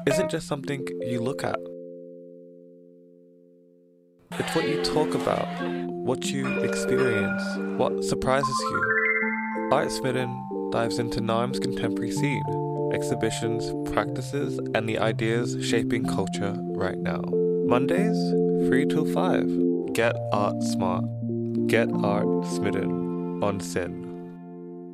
isn't just something you look at. It's what you talk about, what you experience, what surprises you. Art Smitten dives into Naarm's contemporary scene, exhibitions, practices, and the ideas shaping culture right now. Mondays, 3 till 5. Get art smart. Get art smitten on Sin.